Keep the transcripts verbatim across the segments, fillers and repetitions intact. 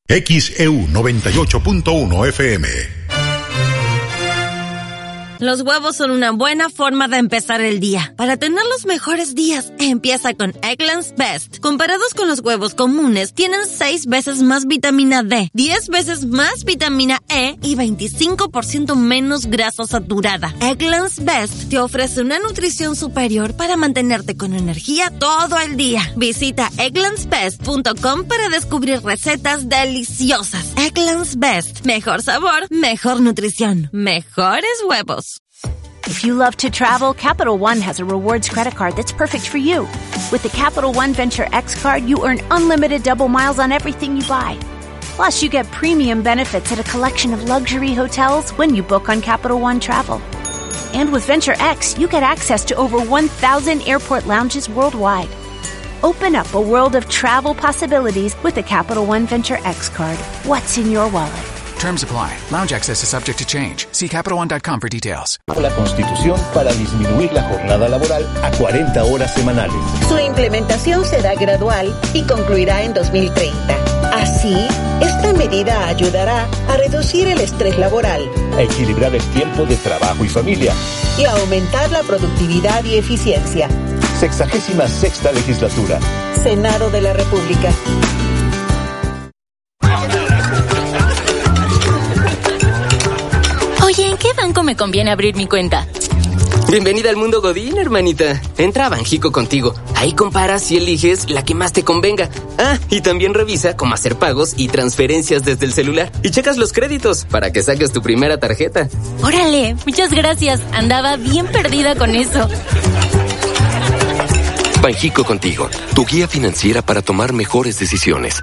X E U noventa y ocho punto uno F M. Los huevos son una buena forma de empezar el día. Para tener los mejores días, empieza con Eggland's Best. Comparados con los huevos comunes, tienen seis veces más vitamina D, diez veces más vitamina E y veinticinco por ciento menos grasa saturada. Eggland's Best te ofrece una nutrición superior para mantenerte con energía todo el día. Visita egglands best punto com para descubrir recetas deliciosas. Eggland's Best. Mejor sabor, mejor nutrición, mejores huevos. If you love to travel, Capital One has a rewards credit card that's perfect for you. With the Capital One Venture X card, you earn unlimited double miles on everything you buy. Plus, you get premium benefits at a collection of luxury hotels when you book on Capital One Travel. And with Venture X, you get access to over one thousand airport lounges worldwide. Open up a world of travel possibilities with the Capital One Venture X card. What's in your wallet? Terms apply. Lounge access is subject to change. See Capital One dot com for details. La Constitución para disminuir la jornada laboral a cuarenta horas semanales. Su implementación será gradual y concluirá en dos mil treinta. Así, esta medida ayudará a reducir el estrés laboral, a equilibrar el tiempo de trabajo y familia y a aumentar la productividad y eficiencia. Sexagésima sexta legislatura. Senado de la República. Oye, ¿en qué banco me conviene abrir mi cuenta? Bienvenida al mundo Godín, hermanita. Entra a Banjico Contigo. Ahí comparas y eliges la que más te convenga. Ah, y también revisa cómo hacer pagos y transferencias desde el celular. Y checas los créditos para que saques tu primera tarjeta. Órale, muchas gracias. Andaba bien perdida con eso. Banjico Contigo, tu guía financiera para tomar mejores decisiones.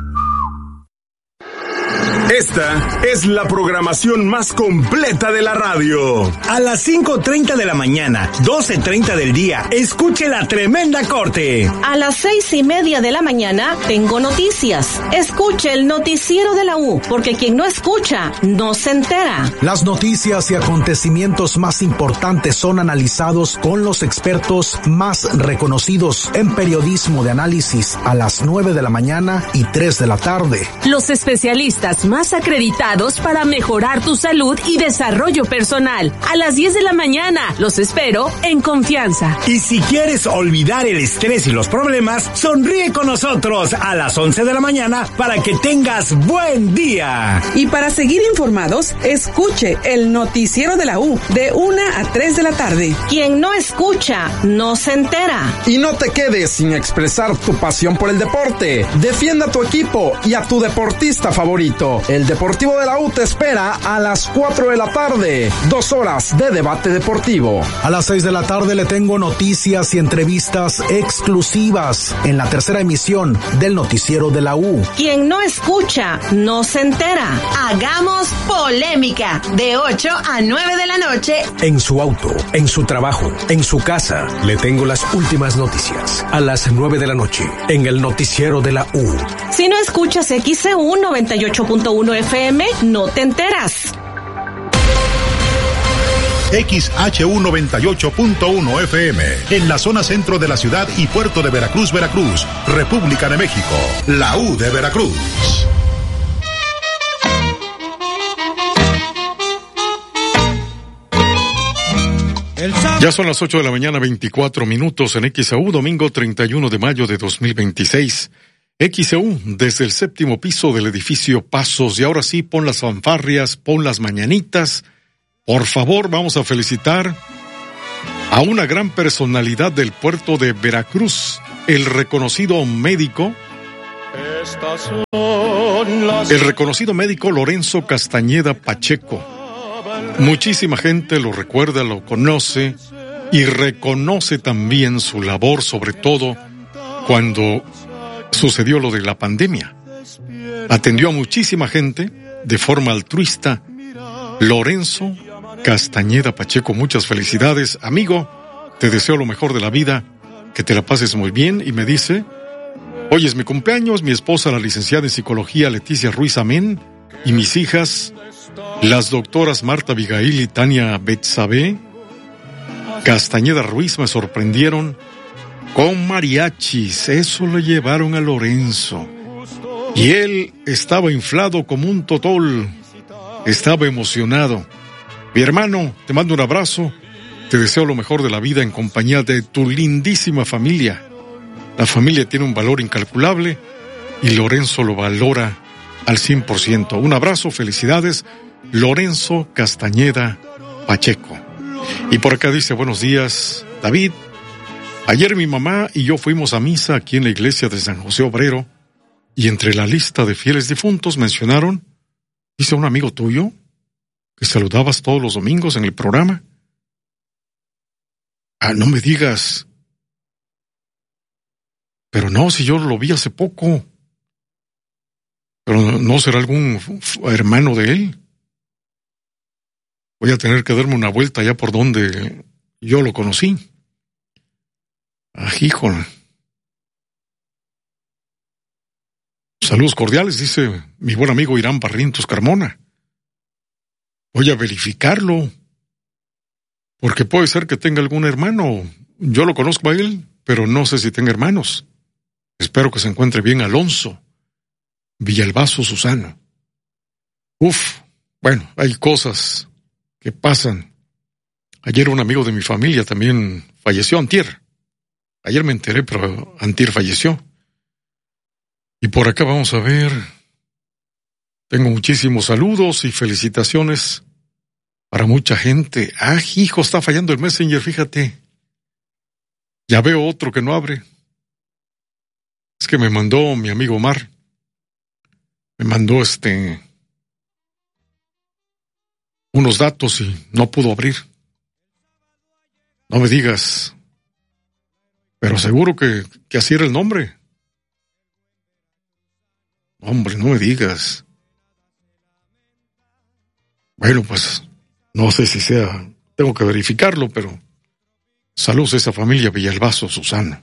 Esta es la programación más completa de la radio. A las cinco treinta de la mañana, doce treinta del día, escuche La Tremenda Corte. A las seis y media de la mañana, tengo noticias. Escuche el noticiero de la U, porque quien no escucha, no se entera. Las noticias y acontecimientos más importantes son analizados con los expertos más reconocidos en periodismo de análisis a las nueve de la mañana y tres de la tarde. Los especialistas más más acreditados para mejorar tu salud y desarrollo personal. A las diez de la mañana, los espero en confianza. Y si quieres olvidar el estrés y los problemas, sonríe con nosotros a las once de la mañana para que tengas buen día. Y para seguir informados, escuche el noticiero de la U de una a tres de la tarde. Quien no escucha, no se entera. Y no te quedes sin expresar tu pasión por el deporte. Defienda a tu equipo y a tu deportista favorito. El Deportivo de la U te espera a las cuatro de la tarde. Dos horas de debate deportivo. A las seis de la tarde le tengo noticias y entrevistas exclusivas en la tercera emisión del noticiero de la U. Quien no escucha, no se entera. Hagamos polémica de ocho a nueve de la noche. En su auto, en su trabajo, en su casa, le tengo las últimas noticias. A las nueve de la noche, en el noticiero de la U. Si no escuchas X E U noventa y ocho punto uno F M, no te enteras. X H U noventa y ocho punto uno F M, en la zona centro de la ciudad y puerto de Veracruz, Veracruz, República de México, la U de Veracruz. Ya son las ocho de la mañana, veinticuatro minutos en X E U, domingo treinta y uno de mayo de dos mil veintiséis. X E U, desde el séptimo piso del edificio Pasos. Y ahora sí, pon las fanfarrias, pon las mañanitas. Por favor, vamos a felicitar a una gran personalidad del puerto de Veracruz, el reconocido médico, el reconocido médico Lorenzo Castañeda Pacheco. Muchísima gente lo recuerda, lo conoce y reconoce también su labor, sobre todo cuando sucedió lo de la pandemia. Atendió a muchísima gente de forma altruista. Lorenzo Castañeda Pacheco, muchas felicidades. Amigo, te deseo lo mejor de la vida, que te la pases muy bien. Y me dice, hoy es mi cumpleaños, mi esposa, la licenciada en psicología Leticia Ruiz Amén, y mis hijas, las doctoras Marta Abigail y Tania Betsabe Castañeda Ruiz, me sorprendieron con mariachis. Eso lo llevaron a Lorenzo. Y él estaba inflado como un totol, estaba emocionado. Mi hermano, te mando un abrazo, te deseo lo mejor de la vida en compañía de tu lindísima familia. La familia tiene un valor incalculable y Lorenzo lo valora al cien por ciento. Un abrazo, felicidades, Lorenzo Castañeda Pacheco. Y por acá dice, buenos días, David. Ayer mi mamá y yo fuimos a misa aquí en la iglesia de San José Obrero y entre la lista de fieles difuntos mencionaron, dice un amigo tuyo, que saludabas todos los domingos en el programa. Ah, no me digas. Pero no, si yo lo vi hace poco. Pero no será algún hermano de él. Voy a tener que darme una vuelta allá por donde yo lo conocí. Ah, híjole. Saludos cordiales, dice mi buen amigo Irán Barrientos Carmona. Voy a verificarlo, porque puede ser que tenga algún hermano. Yo lo conozco a él, pero no sé si tenga hermanos. Espero que se encuentre bien Alonso Villalbazo Susano. Uf, bueno, hay cosas que pasan. Ayer un amigo de mi familia también falleció, antier. Ayer me enteré, pero antier falleció. Y por acá vamos a ver. Tengo muchísimos saludos y felicitaciones para mucha gente. Ah, hijo, está fallando el Messenger, fíjate. Ya veo otro que no abre. Es que me mandó mi amigo Omar. Me mandó este unos datos y no pudo abrir. No me digas. Pero seguro que, que así era el nombre. Hombre, no me digas. Bueno, pues, no sé si sea, tengo que verificarlo, pero saludos a esa familia Villalbazo, Susana.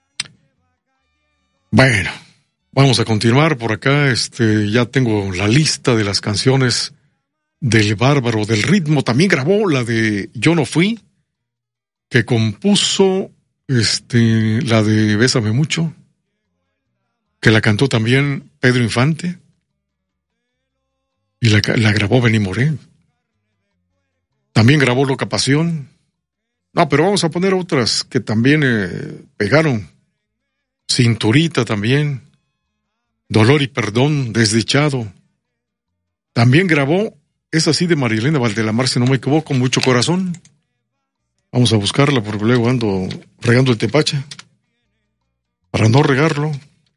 Bueno, vamos a continuar por acá, este, ya tengo la lista de las canciones del Bárbaro del Ritmo, también grabó la de Yo No Fui, que compuso, este, la de Bésame Mucho, que la cantó también Pedro Infante, y la, la grabó Benny Moré. También grabó Loca Pasión. No, pero vamos a poner otras que también eh, pegaron. Cinturita también. Dolor y Perdón, Desdichado. También grabó, es así de Marilena Valdelamar, si no me equivoco, Mucho Corazón. Vamos a buscarla porque luego ando regando el tepache. Para no regarlo.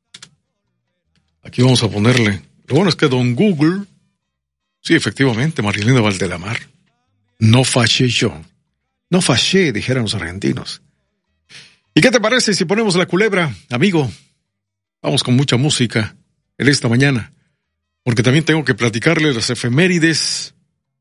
Aquí vamos a ponerle. Lo bueno es que don Google, sí, efectivamente, Marilena Valdelamar. No fallé yo. No fallé, dijeran los argentinos. ¿Y qué te parece si ponemos la culebra, amigo? Vamos con mucha música en esta mañana, porque también tengo que platicarle las efemérides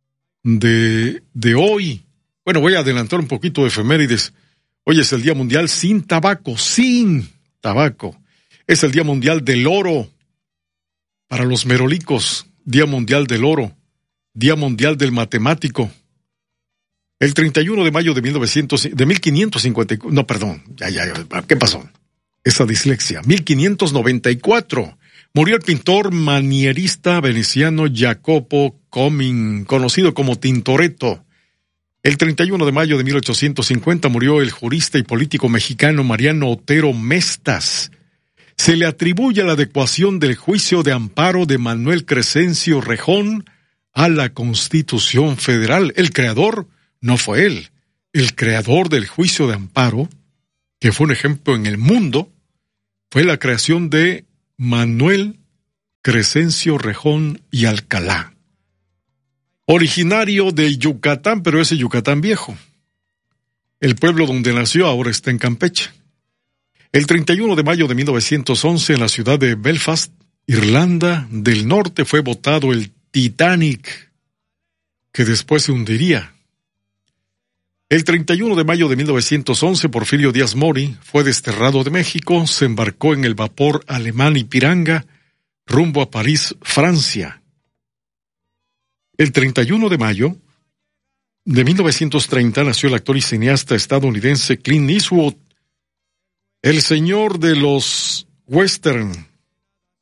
de, de hoy. Bueno, voy a adelantar un poquito de efemérides. Hoy es el Día Mundial sin tabaco, sin tabaco. Es el Día Mundial del Oro. Para los merolicos, Día Mundial del Oro, Día Mundial del Matemático. El treinta y uno de mayo de, mil novecientos, de mil quinientos cincuenta y cuatro, no, perdón, ya, ya, ya, ¿qué pasó? Esa dislexia. mil quinientos noventa y cuatro, murió el pintor manierista veneciano Jacopo Comín, conocido como Tintoretto. El treinta y uno de mayo de mil ochocientos cincuenta murió el jurista y político mexicano Mariano Otero Mestas. Se le atribuye la adecuación del juicio de amparo de Manuel Crescencio Rejón a la Constitución Federal. El creador no fue él. El creador del juicio de amparo, que fue un ejemplo en el mundo, fue la creación de Manuel Crescencio Rejón y Alcalá. Originario de Yucatán, pero ese Yucatán viejo. El pueblo donde nació ahora está en Campeche. El treinta y uno de mayo de mil novecientos once, en la ciudad de Belfast, Irlanda del Norte, fue botado el Titanic, que después se hundiría. El treinta y uno de mayo de mil novecientos once, Porfirio Díaz Mori fue desterrado de México, se embarcó en el vapor alemán Ipiranga, rumbo a París, Francia. El treinta y uno de mayo de mil novecientos treinta nació el actor y cineasta estadounidense Clint Eastwood, el señor de los western,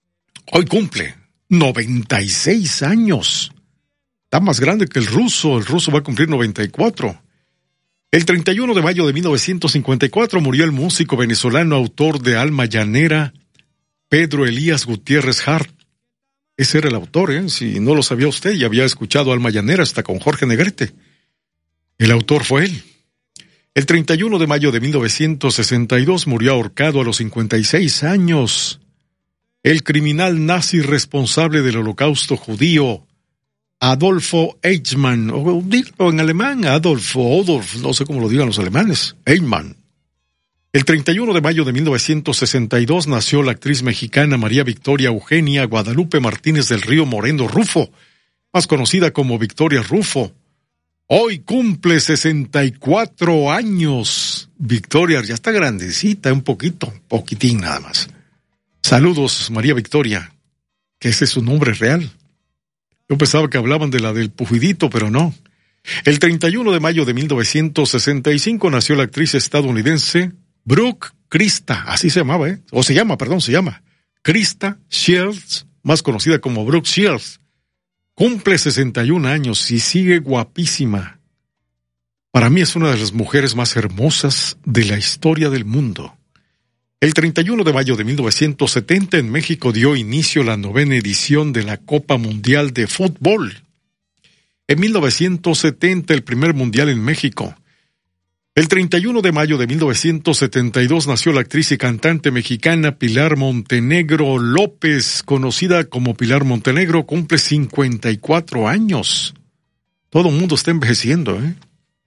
Hoy cumple noventa y seis años. Está más grande que el ruso. El ruso va a cumplir noventa y cuatro. El treinta y uno de mayo de mil novecientos cincuenta y cuatro murió el músico venezolano, autor de Alma Llanera, Pedro Elías Gutiérrez Hart. Ese era el autor, ¿eh? Si no lo sabía usted, ya había escuchado Alma Llanera hasta con Jorge Negrete. El autor fue él. El treinta y uno de mayo de mil novecientos sesenta y dos murió ahorcado a los cincuenta y seis años el criminal nazi responsable del holocausto judío, Adolfo Eichmann, o dilo en alemán, Adolfo, Adolf, no sé cómo lo digan los alemanes, Eichmann. El treinta y uno de mayo de mil novecientos sesenta y dos nació la actriz mexicana María Victoria Eugenia Guadalupe Martínez del Río Moreno Rufo, más conocida como Victoria Rufo. Hoy cumple sesenta y cuatro años. Victoria ya está grandecita, un poquito, poquitín nada más. Saludos, María Victoria, que ese es su nombre real. Yo pensaba que hablaban de la del Pujidito, pero no. El treinta y uno de mayo de mil novecientos sesenta y cinco nació la actriz estadounidense Brooke Krista, así se llamaba, ¿eh? O se llama, perdón, se llama Krista Shields, más conocida como Brooke Shields. Cumple sesenta y un años y sigue guapísima. Para mí es una de las mujeres más hermosas de la historia del mundo. El treinta y uno de mayo de mil novecientos setenta en México dio inicio la novena edición de la Copa Mundial de Fútbol. En mil novecientos setenta el primer mundial en México. El treinta y uno de mayo de mil novecientos setenta y dos nació la actriz y cantante mexicana Pilar Montenegro López, conocida como Pilar Montenegro, cumple cincuenta y cuatro años. Todo el mundo está envejeciendo, ¿eh?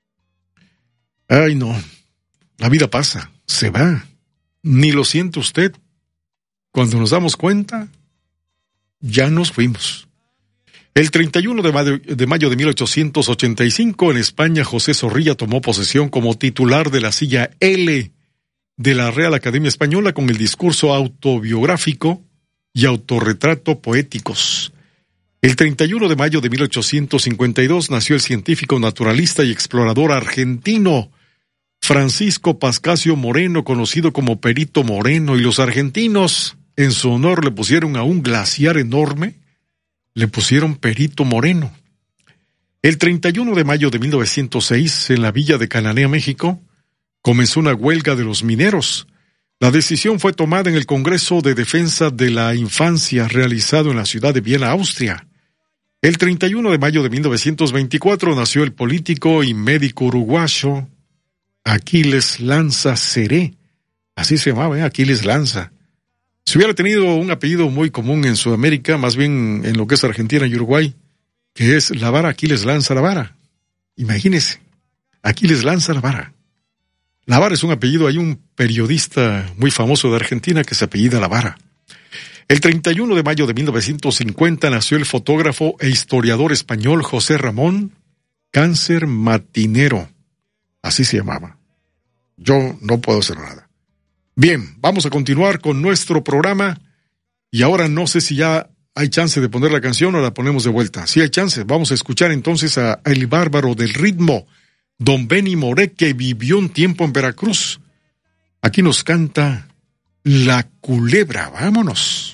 Ay, no. La vida pasa, se va. Ni lo siente usted. Cuando nos damos cuenta, ya nos fuimos. El treinta y uno de mayo, de mayo de mil ochocientos ochenta y cinco, en España, José Zorrilla tomó posesión como titular de la silla L de la Real Academia Española con el discurso autobiográfico y autorretrato poéticos. El treinta y uno de mayo de mil ochocientos cincuenta y dos nació el científico naturalista y explorador argentino Francisco Pascasio Moreno, conocido como Perito Moreno, y los argentinos, en su honor, le pusieron a un glaciar enorme, le pusieron Perito Moreno. El treinta y uno de mayo de mil novecientos seis, en la villa de Cananea, México, comenzó una huelga de los mineros. La decisión fue tomada en el Congreso de Defensa de la Infancia, realizado en la ciudad de Viena, Austria. El treinta y uno de mayo de mil novecientos veinticuatro nació el político y médico uruguayo Aquiles Lanza Seré. Así se llamaba, ¿eh? Aquiles Lanza. Si hubiera tenido un apellido muy común en Sudamérica, más bien en lo que es Argentina y Uruguay, que es Lavara, Aquiles Lanza Lavara. Imagínese, Aquiles Lanza Lavara. Lavara es un apellido, hay un periodista muy famoso de Argentina que se apellida Lavara. El treinta y uno de mayo de mil novecientos cincuenta nació el fotógrafo e historiador español José Ramón Cáncer Matinero. Así se llamaba. Yo no puedo hacer nada. Bien, vamos a continuar con nuestro programa y ahora no sé si ya hay chance de poner la canción o la ponemos de vuelta. Sí hay chance, vamos a escuchar entonces a El Bárbaro del Ritmo, don Benny Moré, que vivió un tiempo en Veracruz. Aquí nos canta La Culebra, vámonos.